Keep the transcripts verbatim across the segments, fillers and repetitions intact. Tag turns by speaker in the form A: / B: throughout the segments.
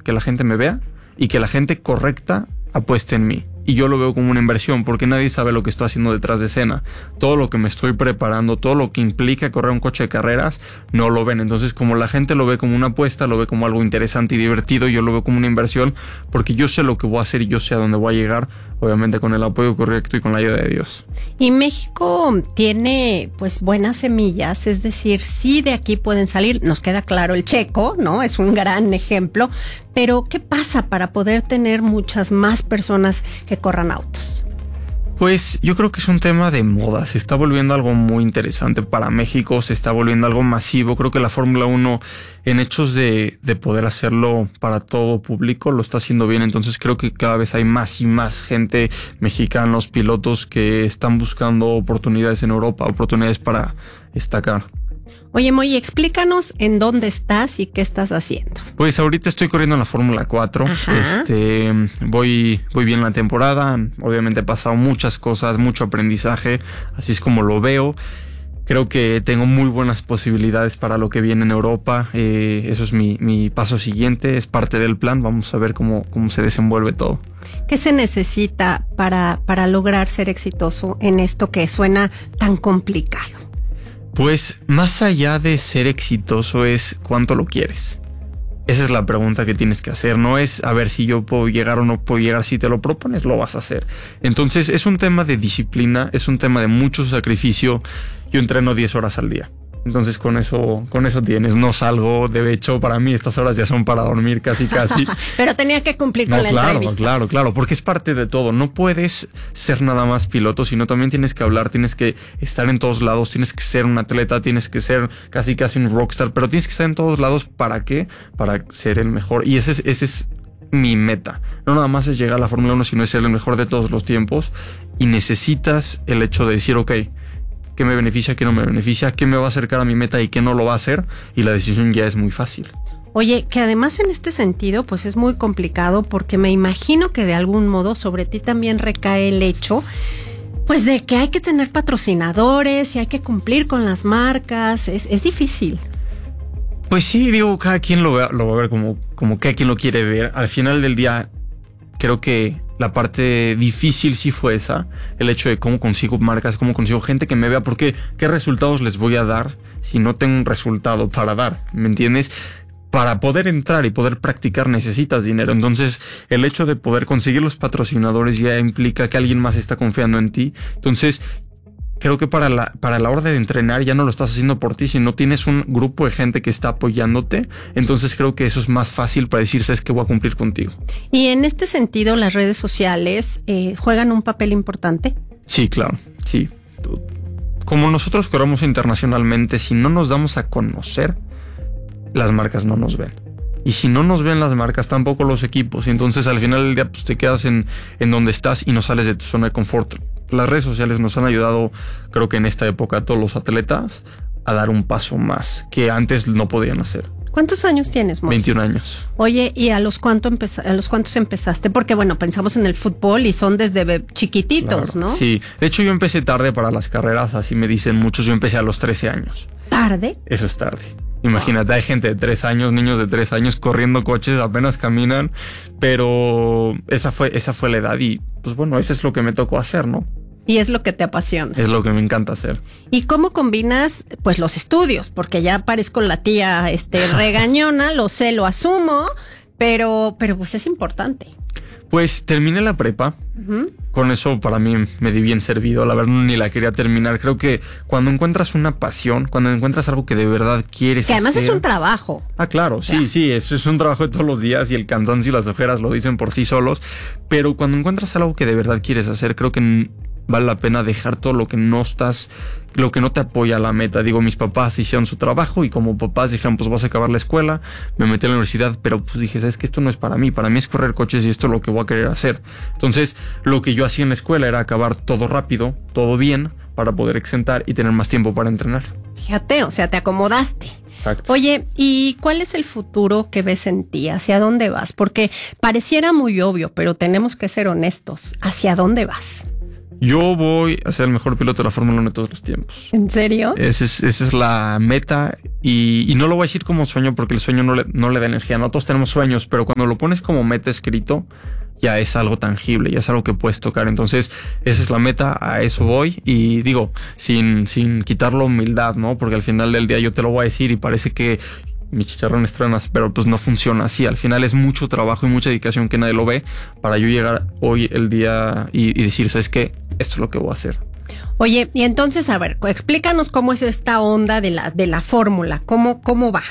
A: que la gente me vea y que la gente correcta apueste en mí. Y yo lo veo como una inversión porque nadie sabe lo que estoy haciendo detrás de escena. Todo lo que me estoy preparando, todo lo que implica correr un coche de carreras, no lo ven. Entonces, como la gente lo ve como una apuesta, lo ve como algo interesante y divertido, yo lo veo como una inversión porque yo sé lo que voy a hacer y yo sé a dónde voy a llegar, obviamente con el apoyo correcto y con la ayuda de Dios.
B: Y México tiene pues buenas semillas, es decir, sí de aquí pueden salir, nos queda claro el Checo, ¿no? Es un gran ejemplo, pero ¿qué pasa para poder tener muchas más personas que corran autos?
A: Pues yo creo que es un tema de moda, se está volviendo algo muy interesante para México, se está volviendo algo masivo. Creo que la Fórmula uno en hechos de, de poder hacerlo para todo público lo está haciendo bien, entonces creo que cada vez hay más y más gente, mexicanos, pilotos que están buscando oportunidades en Europa, oportunidades para destacar.
B: Oye, Moy, explícanos en dónde estás y qué estás haciendo.
A: Pues ahorita estoy corriendo en la Fórmula cuatro.
B: Ajá.
A: Este, voy, voy bien la temporada. Obviamente he pasado muchas cosas, mucho aprendizaje. Así es como lo veo. Creo que tengo muy buenas posibilidades para lo que viene en Europa. Eh, eso es mi, mi paso siguiente. Es parte del plan. Vamos a ver cómo, cómo se desenvuelve todo.
B: ¿Qué se necesita para, para lograr ser exitoso en esto que suena tan complicado?
A: Pues más allá de ser exitoso es cuánto lo quieres. Esa es la pregunta que tienes que hacer. No es a ver si yo puedo llegar o no puedo llegar. Si te lo propones, lo vas a hacer. Entonces es un tema de disciplina, es un tema de mucho sacrificio. Yo entreno diez horas al día. Entonces con eso, con eso tienes. No salgo, de hecho, para mí estas horas ya son para dormir casi casi.
B: Pero tenía que cumplir
A: no,
B: con la
A: claro,
B: entrevista.
A: Claro, claro, porque es parte de todo. No puedes ser nada más piloto, sino también tienes que hablar, tienes que estar en todos lados, tienes que ser un atleta, tienes que ser casi casi un rockstar, pero tienes que estar en todos lados. ¿Para qué? Para ser el mejor. Y ese es, ese es mi meta. No nada más es llegar a la Fórmula uno, sino es ser el mejor de todos los tiempos. Y necesitas el hecho de decir, ok, qué me beneficia, qué no me beneficia, qué me va a acercar a mi meta y qué no lo va a hacer, y la decisión ya es muy fácil.
B: Oye, que además en este sentido pues es muy complicado porque me imagino que de algún modo sobre ti también recae el hecho pues de que hay que tener patrocinadores y hay que cumplir con las marcas, es, es difícil.
A: Pues sí, digo, cada quien lo va, lo va a ver como, como cada quien lo quiere ver. Al final del día creo que la parte difícil sí fue esa, el hecho de cómo consigo marcas, cómo consigo gente que me vea, porque qué resultados les voy a dar si no tengo un resultado para dar, ¿me entiendes? Para poder entrar y poder practicar necesitas dinero, entonces el hecho de poder conseguir los patrocinadores ya implica que alguien más está confiando en ti, entonces creo que para la, para la hora de entrenar ya no lo estás haciendo por ti, sino tienes un grupo de gente que está apoyándote. Entonces creo que eso es más fácil para decir, sabes que voy a cumplir contigo.
B: Y en este sentido, las redes sociales eh, juegan un papel importante.
A: Sí, claro, sí. Como nosotros corremos internacionalmente, si no nos damos a conocer, las marcas no nos ven. Y si no nos ven las marcas, tampoco los equipos. Y entonces al final del día pues, te quedas en, en donde estás y no sales de tu zona de confort. Las redes sociales nos han ayudado, creo que en esta época, a todos los atletas a dar un paso más que antes no podían hacer.
B: ¿Cuántos años tienes, Moy?
A: veintiún años.
B: Oye, ¿y a los, cuánto empeza- a los cuántos empezaste? Porque, bueno, pensamos en el fútbol y son desde be- chiquititos,
A: Claro,
B: ¿no?
A: Sí, de hecho yo empecé tarde para las carreras, así me dicen muchos, yo empecé a los trece años.
B: ¿Tarde?
A: Eso es tarde. Imagínate, hay gente de tres años, niños de tres años corriendo coches, apenas caminan, pero esa fue, esa fue la edad y pues bueno, eso es lo que me tocó hacer, ¿no?
B: Y es lo que te apasiona.
A: Es lo que me encanta hacer.
B: ¿Y cómo combinas, pues, los estudios? Porque ya parezco la tía, este, regañona, lo sé, lo asumo, pero, pero pues es importante.
A: Pues terminé la prepa.
B: Uh-huh.
A: Con eso para mí me di bien servido. La verdad ni la quería terminar. Creo que cuando encuentras una pasión, cuando encuentras algo que de verdad quieres
B: Que además
A: hacer,
B: es un trabajo.
A: Ah, claro, sí,
B: Ya.
A: sí, eso es un trabajo de todos los días y el cansancio y las ojeras lo dicen por sí solos. Pero cuando encuentras algo que de verdad quieres hacer, creo que n- vale la pena dejar todo lo que no estás, lo que no te apoya a la meta. Digo, mis papás hicieron su trabajo y como papás dijeron, pues vas a acabar la escuela, me metí a la universidad, pero pues dije, sabes que esto no es para mí, para mí es correr coches y esto es lo que voy a querer hacer. Entonces, lo que yo hacía en la escuela era acabar todo rápido, todo bien, para poder exentar y tener más tiempo para entrenar.
B: Fíjate, o sea, te acomodaste.
A: Exacto.
B: Oye, ¿y cuál es el futuro que ves en ti? ¿Hacia dónde vas? Porque pareciera muy obvio, pero tenemos que ser honestos. ¿Hacia dónde vas?
A: Yo voy a ser el mejor piloto de la Fórmula uno de todos los tiempos.
B: ¿En serio?
A: Esa es, esa es la meta y, y no lo voy a decir como sueño porque el sueño no le, no le da energía. No todos tenemos sueños, pero cuando lo pones como meta escrito, ya es algo tangible, ya es algo que puedes tocar. Entonces, esa es la meta, a eso voy. Y digo, sin, sin quitar la humildad, ¿no? Porque al final del día yo te lo voy a decir y parece que mis chicharrones truenas, pero pues no funciona así. Al final es mucho trabajo y mucha dedicación que nadie lo ve para yo llegar hoy el día y, y decir, ¿sabes qué? Esto es lo que voy a hacer.
B: Oye, y entonces, a ver, explícanos cómo es esta onda de la, de la fórmula, cómo, cómo va.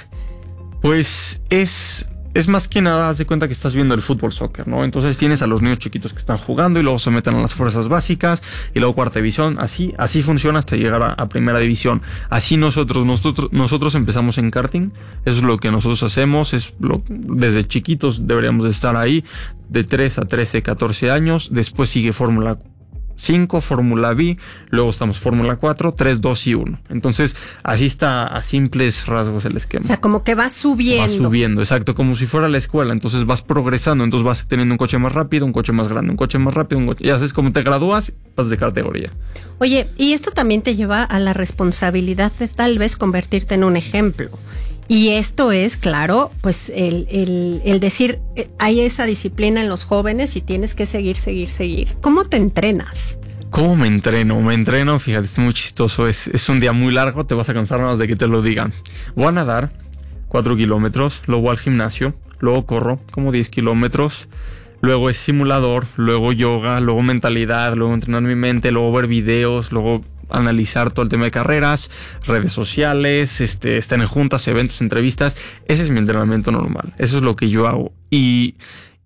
A: Pues es... Es más que nada, haz de cuenta que estás viendo el fútbol soccer, ¿no? Entonces tienes a los niños chiquitos que están jugando y luego se meten a las fuerzas básicas y luego cuarta división. Así, así funciona hasta llegar a, a primera división. Así nosotros, nosotros, nosotros empezamos en karting. Eso es lo que nosotros hacemos. Es lo, desde chiquitos deberíamos de estar ahí, de tres a trece, catorce años. Después sigue Fórmula cinco, Fórmula V, luego estamos Fórmula cuatro, tres, dos y uno. Entonces, así está a simples rasgos el esquema.
B: O sea, como que vas subiendo.
A: Vas subiendo, exacto, como si fuera la escuela. Entonces vas progresando, entonces vas teniendo un coche más rápido, un coche más grande, un coche más rápido, un coche... Y haces como te gradúas, vas de categoría.
B: Oye, y esto también te lleva a la responsabilidad de tal vez convertirte en un ejemplo. Y esto es, claro, pues el, el, el decir, eh, hay esa disciplina en los jóvenes y tienes que seguir, seguir, seguir. ¿Cómo te entrenas?
A: ¿Cómo me entreno? Me entreno, fíjate, es muy chistoso. Es, es un día muy largo, te vas a cansar nada más de que te lo digan. Voy a nadar cuatro kilómetros, luego voy al gimnasio, luego corro como diez kilómetros, luego es simulador, luego yoga, luego mentalidad, luego entrenar mi mente, luego ver videos, luego analizar todo el tema de carreras, redes sociales, este, estar en juntas, eventos, entrevistas. Ese es mi entrenamiento normal. Eso es lo que yo hago. Y,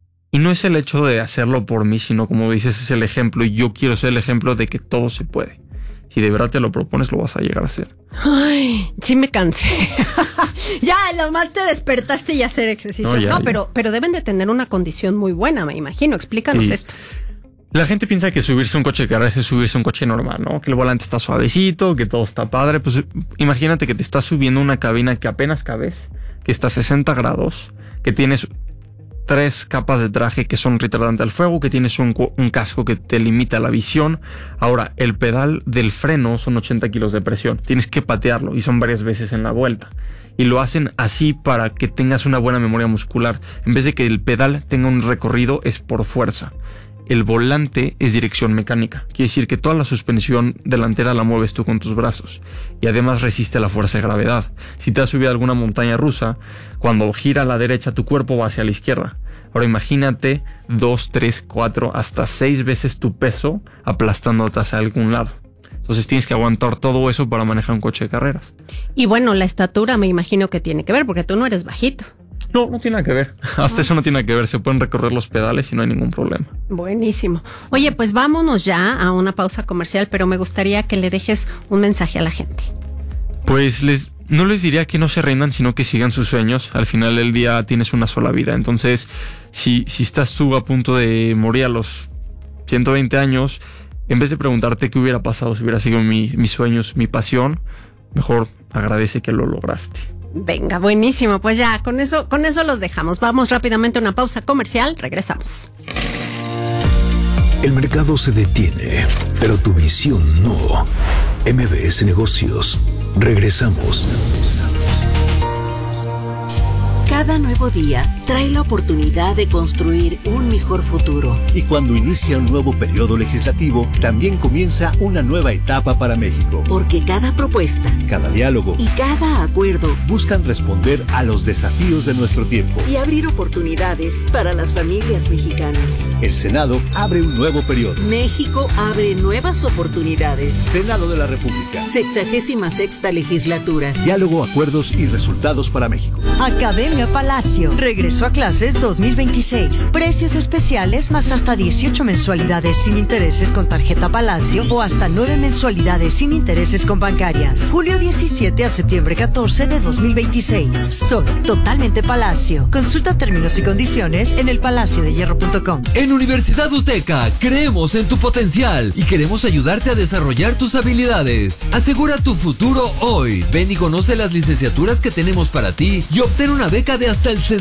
A: y no es el hecho de hacerlo por mí, sino como dices, es el ejemplo. Y yo quiero ser el ejemplo de que todo se puede. Si de verdad te lo propones, lo vas a llegar a hacer.
B: Ay, sí me cansé. Ya, nomás te despertaste y hacer ejercicio. No, ya, no ya. Pero, pero deben de tener una condición muy buena, me imagino. Explícanos sí. esto.
A: La gente piensa que subirse un coche de carreras es subirse un coche normal, ¿no? Que el volante está suavecito, que todo está padre. Pues imagínate que te estás subiendo una cabina que apenas cabes, que está a sesenta grados, que tienes tres capas de traje que son retardantes al fuego, que tienes un, un casco que te limita la visión. Ahora, el pedal del freno son ochenta kilos de presión. Tienes que patearlo y son varias veces en la vuelta. Y lo hacen así para que tengas una buena memoria muscular. En vez de que el pedal tenga un recorrido, es por fuerza. El volante es dirección mecánica. Quiere decir que toda la suspensión delantera la mueves tú con tus brazos. Y además resiste la fuerza de gravedad. Si te has subido a alguna montaña rusa, cuando gira a la derecha tu cuerpo va hacia la izquierda. Ahora imagínate dos, tres, cuatro, hasta seis veces tu peso aplastándote hacia algún lado. Entonces tienes que aguantar todo eso para manejar un coche de carreras.
B: Y bueno, la estatura me imagino que tiene que ver, porque tú no eres bajito.
A: No, no tiene nada que ver. Hasta eso no tiene nada que ver. Se pueden recorrer los pedales y no hay ningún problema.
B: Buenísimo. Oye, pues vámonos ya a una pausa comercial, pero me gustaría que le dejes un mensaje a la gente.
A: Pues les, no les diría que no se rindan, sino que sigan sus sueños. Al final del día tienes una sola vida. Entonces, si, si estás tú a punto de morir a los ciento veinte años, en vez de preguntarte qué hubiera pasado si hubiera sido mi, mis sueños, mi pasión, mejor agradece que lo lograste.
B: Venga, buenísimo. Pues ya, con eso, con eso los dejamos. Vamos rápidamente a una pausa comercial. Regresamos.
C: El mercado se detiene, pero tu visión no. M B S Negocios. Regresamos.
D: Cada nuevo día trae la oportunidad de construir un mejor futuro.
E: Y cuando inicia un nuevo periodo legislativo, también comienza una nueva etapa para México.
D: Porque cada propuesta,
E: cada diálogo
D: y cada acuerdo
E: buscan responder a los desafíos de nuestro tiempo
D: y abrir oportunidades para las familias mexicanas.
E: El Senado abre un nuevo periodo.
D: México abre nuevas oportunidades.
E: Senado de la República.
D: Sexagésima sexta legislatura.
E: Diálogo, acuerdos y resultados para México.
F: Academia Palacio. Regresó a clases dos mil veintiséis. Precios especiales más hasta dieciocho mensualidades sin intereses con tarjeta Palacio o hasta nueve mensualidades sin intereses con bancarias. Julio diecisiete a septiembre catorce de dos mil veintiséis. Solo totalmente Palacio. Consulta términos y condiciones en el palacio de hierro punto com.
G: En Universidad UTECA creemos en tu potencial y queremos ayudarte a desarrollar tus habilidades. Asegura tu futuro hoy. Ven y conoce las licenciaturas que tenemos para ti y obtén una beca de hasta el sesenta por ciento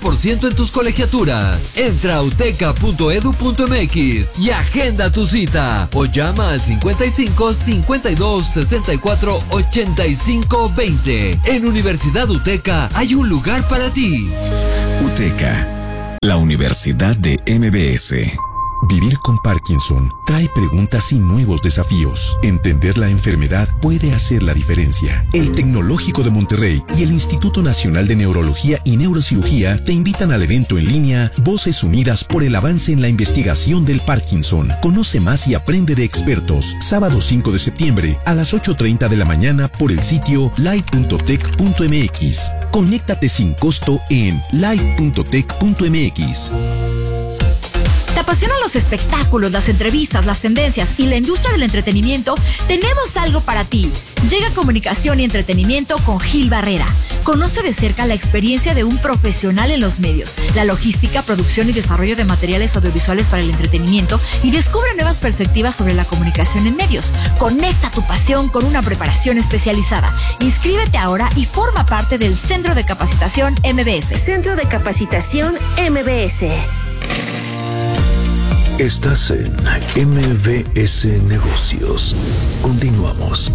G: por ciento en tus colegiaturas. Entra a uteca punto edu punto mx y agenda tu cita. O llama al cincuenta y cinco, cincuenta y dos, sesenta y cuatro, ochenta y cinco, veinte. En Universidad UTECA hay un lugar para ti.
H: UTECA, la Universidad de M B S. Vivir con Parkinson trae preguntas y nuevos desafíos. Entender la enfermedad puede hacer la diferencia. El Tecnológico de Monterrey y el Instituto Nacional de Neurología y Neurocirugía te invitan al evento en línea Voces Unidas por el Avance en la Investigación del Parkinson. Conoce más y aprende de expertos. Sábado cinco de septiembre a las ocho treinta de la mañana por el sitio live punto tech punto m x. Conéctate sin costo en live punto tech punto m x.
I: ¿Te apasionan los espectáculos, las entrevistas, las tendencias y la industria del entretenimiento? Tenemos algo para ti. Llega Comunicación y Entretenimiento con Gil Barrera. Conoce de cerca la experiencia de un profesional en los medios, la logística, producción y desarrollo de materiales audiovisuales para el entretenimiento y descubre nuevas perspectivas sobre la comunicación en medios. Conecta tu pasión con una preparación especializada. Inscríbete ahora y forma parte del Centro de Capacitación M B S.
J: Centro de Capacitación M B S.
C: Estás en M B S Negocios. Continuamos.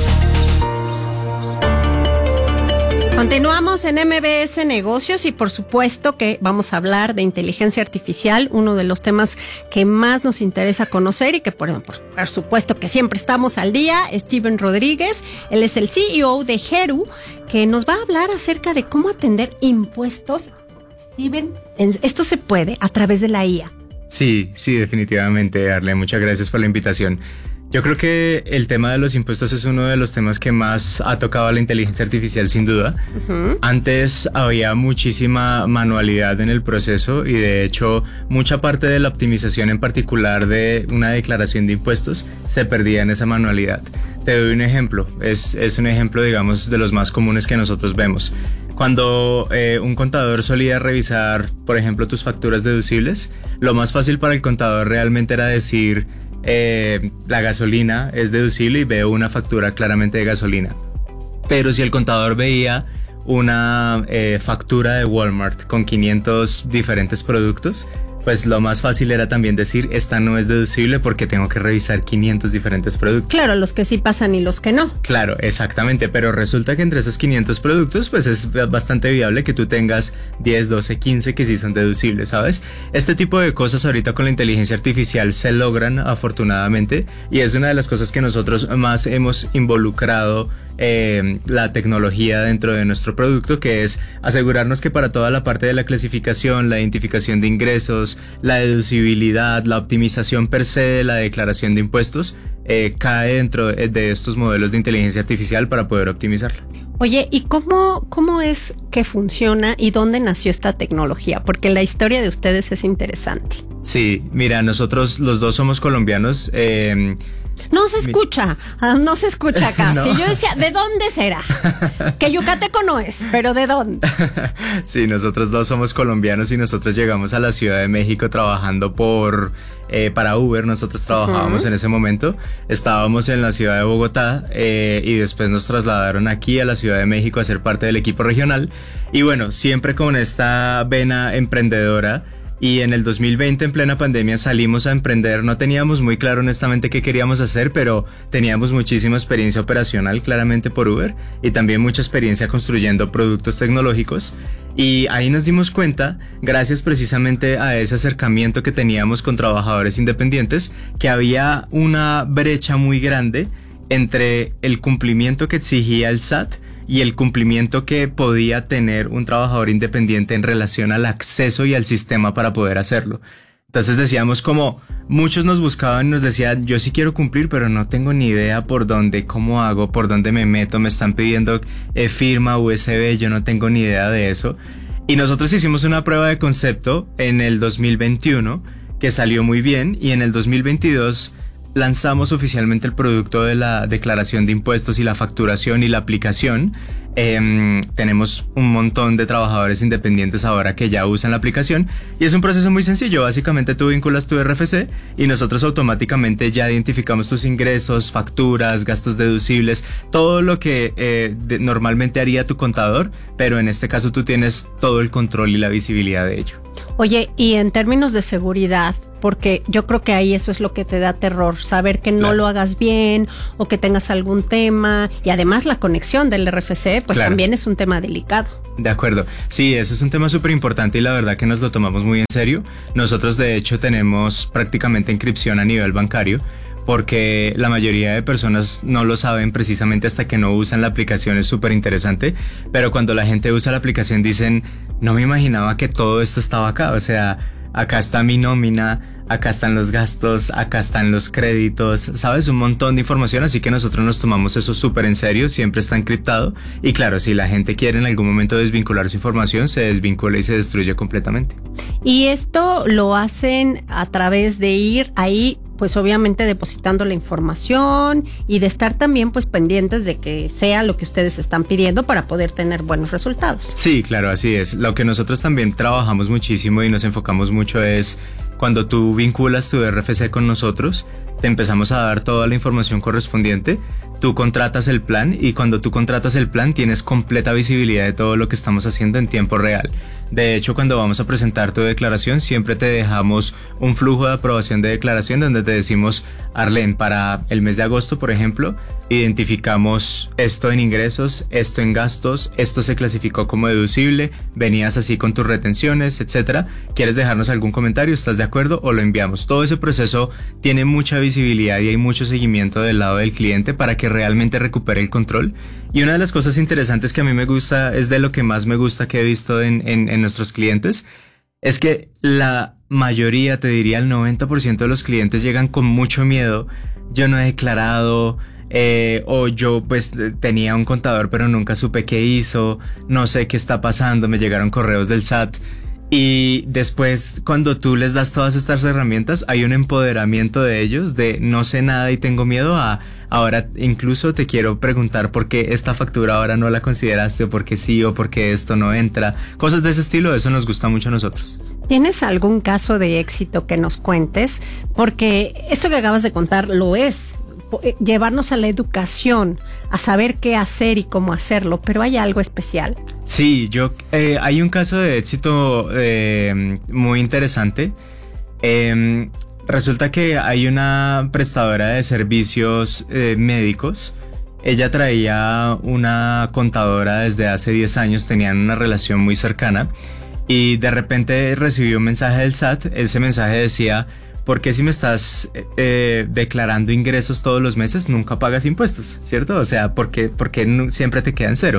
B: Continuamos en M B S Negocios y por supuesto que vamos a hablar de inteligencia artificial, uno de los temas que más nos interesa conocer y que por, por, por supuesto que siempre estamos al día. Steven Rodríguez, él es el C E O de Heru, que nos va a hablar acerca de cómo atender impuestos. Steven, esto se puede a través de la I A.
K: Sí, sí, definitivamente, Arle, muchas gracias por la invitación. Yo creo que el tema de los impuestos es uno de los temas que más ha tocado a la inteligencia artificial, sin duda. Uh-huh. Antes había muchísima manualidad en el proceso y de hecho mucha parte de la optimización, en particular de una declaración de impuestos, se perdía en esa manualidad. Te doy un ejemplo, es, es un ejemplo, digamos, de los más comunes que nosotros vemos. Cuando eh, un contador solía revisar, por ejemplo, tus facturas deducibles, lo más fácil para el contador realmente era decir eh, la gasolina es deducible y veo una factura claramente de gasolina. Pero si el contador veía una eh, factura de Walmart con quinientos diferentes productos, pues lo más fácil era también decir, esta no es deducible porque tengo que revisar quinientos diferentes productos.
B: Claro, los que sí pasan y los que no.
K: Claro, exactamente, pero resulta que entre esos quinientos productos, pues es bastante viable que tú tengas diez, doce, quince que sí son deducibles, ¿sabes? Este tipo de cosas ahorita con la inteligencia artificial se logran afortunadamente y es una de las cosas que nosotros más hemos involucrado Eh, la tecnología dentro de nuestro producto, que es asegurarnos que para toda la parte de la clasificación, la identificación de ingresos, la deducibilidad, la optimización per se de la declaración de impuestos, eh, cae dentro de, de estos modelos de inteligencia artificial para poder optimizarla.
B: Oye, ¿y cómo, cómo es que funciona y dónde nació esta tecnología? Porque la historia de ustedes es interesante.
K: Sí, mira, nosotros los dos somos colombianos. Eh,
B: No se escucha, no se escucha casi. No. Yo decía, ¿de dónde será? Que yucateco no es, pero ¿de dónde?
K: Sí, nosotros dos somos colombianos y nosotros llegamos a la Ciudad de México trabajando por eh, para Uber. Nosotros trabajábamos uh-huh. en ese momento. Estábamos en la ciudad de Bogotá eh, y después nos trasladaron aquí a la Ciudad de México a ser parte del equipo regional. Y bueno, siempre con esta vena emprendedora. Y en el dos mil veinte, en plena pandemia, salimos a emprender. No teníamos muy claro honestamente qué queríamos hacer, pero teníamos muchísima experiencia operacional claramente por Uber y también mucha experiencia construyendo productos tecnológicos. Y ahí nos dimos cuenta, gracias precisamente a ese acercamiento que teníamos con trabajadores independientes, que había una brecha muy grande entre el cumplimiento que exigía el S A T y el cumplimiento que podía tener un trabajador independiente en relación al acceso y al sistema para poder hacerlo. Entonces decíamos como, muchos nos buscaban y nos decían, yo sí quiero cumplir, pero no tengo ni idea por dónde, cómo hago, por dónde me meto, me están pidiendo eh, firma U S B, yo no tengo ni idea de eso. Y nosotros hicimos una prueba de concepto en el dos mil veintiuno que salió muy bien y en el dos mil veintidós lanzamos oficialmente el producto de la declaración de impuestos y la facturación y la aplicación Eh, tenemos un montón de trabajadores independientes ahora que ya usan la aplicación y es un proceso muy sencillo. Básicamente tú vinculas tu R F C y nosotros automáticamente ya identificamos tus ingresos, facturas, gastos deducibles, todo lo que eh, de, normalmente haría tu contador, pero en este caso tú tienes todo el control y la visibilidad de ello.
B: Oye, y en términos de seguridad, porque yo creo que ahí eso es lo que te da terror, saber que no claro. lo hagas bien o que tengas algún tema, y además la conexión del R F C, pues claro. también es un tema delicado.
K: De acuerdo, sí, ese es un tema súper importante y la verdad que nos lo tomamos muy en serio. Nosotros de hecho tenemos prácticamente encripción a nivel bancario, porque la mayoría de personas no lo saben precisamente hasta que no usan la aplicación. Es súper interesante, pero cuando la gente usa la aplicación dicen, no me imaginaba que todo esto estaba acá, o sea, acá está mi nómina, acá están los gastos, acá están los créditos, ¿sabes? Un montón de información, así que nosotros nos tomamos eso súper en serio, siempre está encriptado y claro, si la gente quiere en algún momento desvincular su información, se desvincula y se destruye completamente.
B: Y esto lo hacen a través de ir ahí, pues obviamente depositando la información y de estar también pues pendientes de que sea lo que ustedes están pidiendo para poder tener buenos resultados.
K: Sí, claro, así es. Lo que nosotros también trabajamos muchísimo y nos enfocamos mucho es cuando tú vinculas tu R F C con nosotros, te empezamos a dar toda la información correspondiente, tú contratas el plan y cuando tú contratas el plan tienes completa visibilidad de todo lo que estamos haciendo en tiempo real. De hecho, cuando vamos a presentar tu declaración, siempre te dejamos un flujo de aprobación de declaración donde te decimos, Arlene, para el mes de agosto, por ejemplo, identificamos esto en ingresos, esto en gastos, esto se clasificó como deducible, venías así con tus retenciones, etcétera. ¿Quieres dejarnos algún comentario? ¿Estás de acuerdo? O lo enviamos. Todo ese proceso tiene mucha visibilidad y hay mucho seguimiento del lado del cliente para que realmente recupere el control. Y una de las cosas interesantes que a mí me gusta, es de lo que más me gusta que he visto en, en, en nuestros clientes, es que la mayoría, te diría el noventa por ciento de los clientes llegan con mucho miedo. Yo no he declarado, eh, o yo pues tenía un contador pero nunca supe qué hizo, no sé qué está pasando, me llegaron correos del S A T. Y después, cuando tú les das todas estas herramientas, hay un empoderamiento de ellos de no sé nada y tengo miedo a ahora incluso te quiero preguntar por qué esta factura ahora no la consideraste o por qué sí o por qué esto no entra. Cosas de ese estilo, eso nos gusta mucho a nosotros.
B: ¿Tienes algún caso de éxito que nos cuentes? Porque esto que acabas de contar lo es. Llevarnos a la educación, a saber qué hacer y cómo hacerlo, pero ¿hay algo especial?
K: Sí, yo eh, hay un caso de éxito eh, muy interesante. Eh, resulta que hay una prestadora de servicios eh, médicos. Ella traía una contadora desde hace diez años, tenían una relación muy cercana y de repente recibió un mensaje del S A T. Ese mensaje decía: ¿por qué si me estás eh, declarando ingresos todos los meses nunca pagas impuestos? ¿Cierto? O sea, ¿por qué, por qué no, siempre te quedan cero?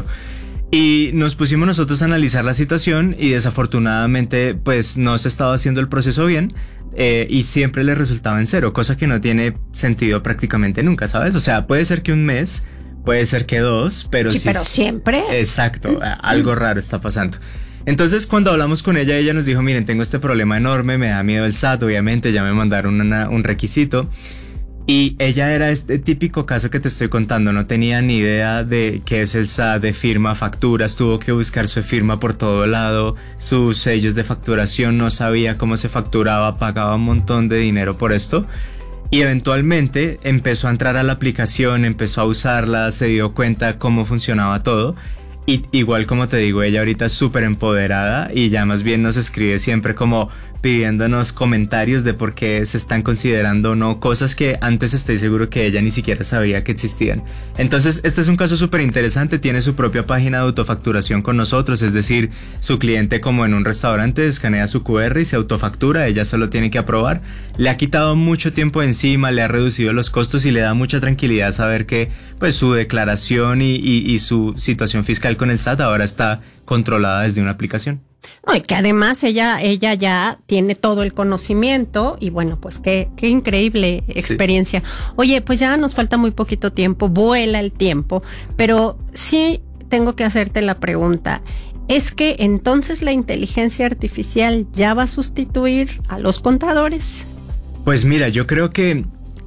K: Y nos pusimos nosotros a analizar la situación y desafortunadamente pues no se estaba haciendo el proceso bien eh, y siempre le resultaba en cero, cosa que no tiene sentido prácticamente nunca, ¿sabes? O sea, puede ser que un mes, puede ser que dos, pero
B: sí. Sí, pero siempre.
K: Exacto, algo raro está pasando. Entonces, cuando hablamos con ella, ella nos dijo, miren, tengo este problema enorme, me da miedo el S A T, obviamente, ya me mandaron una, un requisito. Y ella era este típico caso que te estoy contando, no tenía ni idea de qué es el S A T, de firma, facturas, tuvo que buscar su firma por todo lado, sus sellos de facturación, no sabía cómo se facturaba, pagaba un montón de dinero por esto. Y eventualmente empezó a entrar a la aplicación, empezó a usarla, se dio cuenta cómo funcionaba todo. Y igual como te digo, ella ahorita es súper empoderada y ya más bien nos escribe siempre como pidiéndonos comentarios de por qué se están considerando o no cosas que antes estoy seguro que ella ni siquiera sabía que existían. Entonces este es un caso súper interesante, tiene su propia página de autofacturación con nosotros, es decir, su cliente como en un restaurante escanea su cu erre y se autofactura, ella solo tiene que aprobar. Le ha quitado mucho tiempo encima, le ha reducido los costos y le da mucha tranquilidad saber que pues su declaración y, y, y su situación fiscal con el S A T ahora está controlada desde una aplicación.
B: No, y que además ella, ella ya tiene todo el conocimiento y bueno, pues qué, qué increíble experiencia. Sí. Oye, pues ya nos falta muy poquito tiempo, vuela el tiempo, pero sí tengo que hacerte la pregunta. ¿Es que entonces la inteligencia artificial ya va a sustituir a los contadores?
K: Pues mira, yo creo que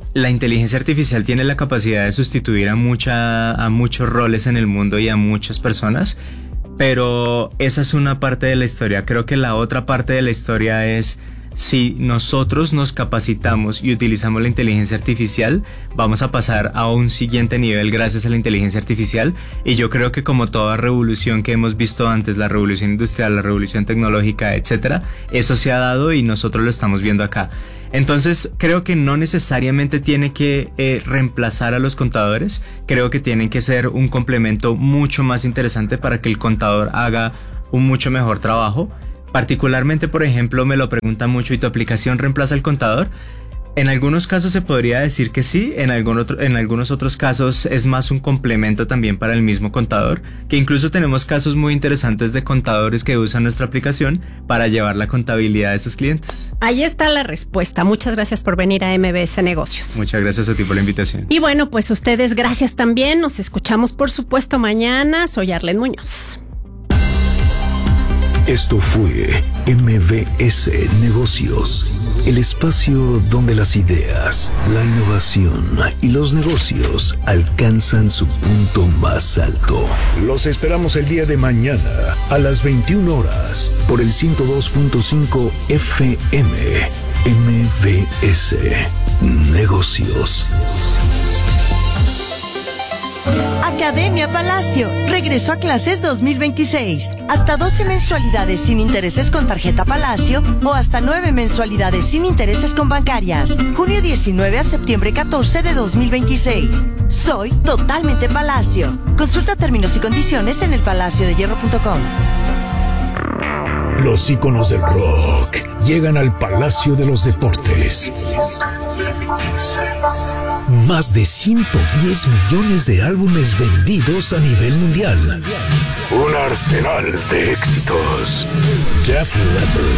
K: la inteligencia artificial tiene la capacidad de sustituir a, mucha, a muchos roles en el mundo y a muchas personas, pero esa es una parte de la historia. Creo que la otra parte de la historia es si nosotros nos capacitamos y utilizamos la inteligencia artificial, vamos a pasar a un siguiente nivel gracias a la inteligencia artificial. Y yo creo que como toda revolución que hemos visto antes, la revolución industrial, la revolución tecnológica, etcétera, eso se ha dado y nosotros lo estamos viendo acá. Entonces creo que no necesariamente tiene que eh, reemplazar a los contadores. Creo que tienen que ser un complemento mucho más interesante para que el contador haga un mucho mejor trabajo. Particularmente, por ejemplo, me lo preguntan mucho, ¿y tu aplicación reemplaza al contador? En algunos casos se podría decir que sí, en, algún otro, en algunos otros casos es más un complemento también para el mismo contador, que incluso tenemos casos muy interesantes de contadores que usan nuestra aplicación para llevar la contabilidad de sus clientes.
B: Ahí está la respuesta. Muchas gracias por venir a M B S Negocios.
K: Muchas gracias a ti por la invitación.
B: Y bueno, pues ustedes gracias también. Nos escuchamos por supuesto mañana. Soy Arlene Muñoz.
C: Esto fue M B S Negocios, el espacio donde las ideas, la innovación y los negocios alcanzan su punto más alto. Los esperamos el día de mañana a las veintiuna horas por el ciento dos punto cinco F M. M B S Negocios.
F: Academia Palacio regresó a clases dos mil veintiséis. Hasta doce mensualidades sin intereses con tarjeta Palacio o hasta nueve mensualidades sin intereses con bancarias. Junio diecinueve a septiembre catorce de dos mil veintiséis. Soy totalmente Palacio. Consulta términos y condiciones en el palacio de hierro punto com.
C: Los íconos del rock llegan al Palacio de los Deportes. Más de ciento diez millones de álbumes vendidos a nivel mundial. Un arsenal de éxitos. Def Leppard,